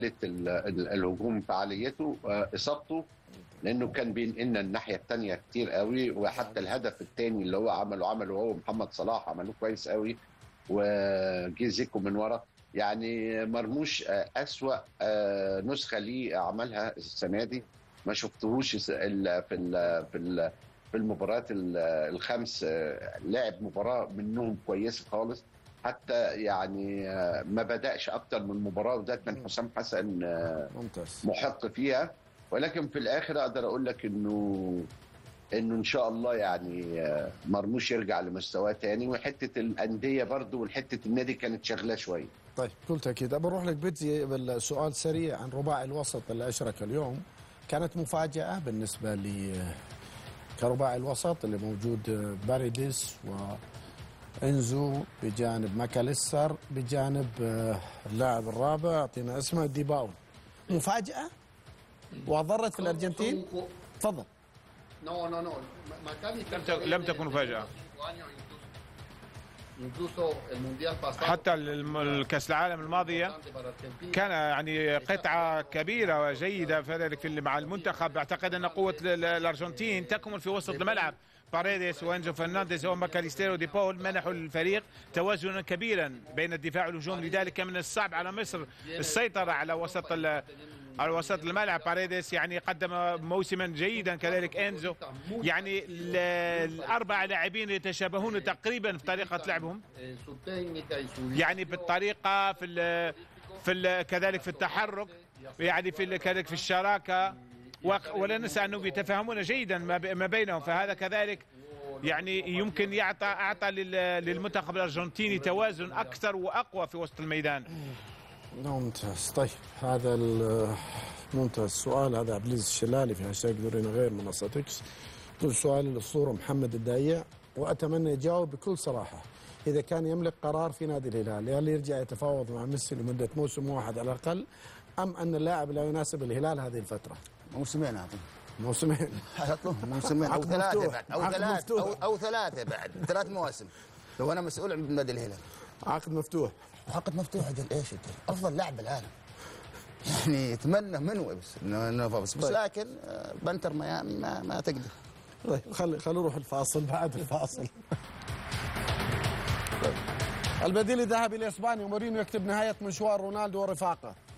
الهجوم فعاليته، اصابته، لانه كان بينقلنا الناحيه الثانيه كتير قوي. وحتى الهدف الثاني اللي هو عمله هو محمد صلاح عملوه كويس قوي، وجه زيكو من ورا. يعني مرموش اسوأ نسخه ليه عملها السنه دي. ما شفتهوش الا في المباريات الخمس. لعب مباراه منهم كويسه خالص. حتى يعني ما بدأش اكتر من مباراه، وده كان حسام حسن ممتاز محق فيها. ولكن في الاخر اقدر اقول لك انه ان شاء الله يعني مرموش يرجع لمستواه تاني. وحته الانديه برضو وحته النادي كانت شغله شويه. طيب بكل تاكيد. بروح لك بيتزي بالسؤال سريع عن رباعي الوسط اللي اشرك اليوم. كانت مفاجاه بالنسبه لي كرباعي الوسط اللي موجود باريديس وانزو بجانب ماكاليستر بجانب اللاعب الرابع اعطينا اسمه ديباو. مفاجاه واضرت في الارجنتين. تفضل. لم تكن مفاجأة. حتى الكأس العالم الماضية كان يعني قطعة كبيرة وجيدة فذلك مع المنتخب. أعتقد أن قوة الأرجنتين تكمن في وسط الملعب. باريديس وانزو فرنانديز وماكاليستير ودي بول منحوا الفريق توازنا كبيرا بين الدفاع والهجوم. لذلك من الصعب على مصر السيطرة على وسط الملعب. باريديس يعني قدم موسما جيدا، كذلك انزو. يعني الاربع لاعبين يتشابهون تقريبا في طريقه لعبهم، يعني بالطريقه كذلك في التحرك، يعني كذلك في الشراكه. ولا ننسى انهم يتفاهمون جيدا ما بينهم. فهذا كذلك يعني يمكن اعطى للمنتخب الارجنتيني توازن اكثر واقوى في وسط الميدان. ممتاز. طيب هذا ممتاز السؤال. هذا عبد العزيز الشلالي في هاشتاج دورينا غير منصة اكس. كل سؤال للأسطورة محمد الدايع، وأتمنى يجاوب بكل صراحة. إذا كان يملك قرار في نادي الهلال، هل يرجع يتفاوض مع ميسي لمدة موسم واحد على الأقل، أم أن اللاعب لا يناسب الهلال هذه الفترة؟ موسمين أعطيه. موسمين موسمين أو ثلاثة بعد أو ثلاثة بعد 3 مواسم لو أنا مسؤول عن نادي الهلال. عقد مفتوح. عقد مفتوح أجل إيش أجل؟ أفضل لاعب بالعالم. يعني يتمنى منه بس لكن بنتر ما تقدر. طيب خلي نروح الفاصل. بعد الفاصل البديل ذهب إلى إسبانيا ومورينيو يكتب نهاية مشوار رونالدو ورفاقه.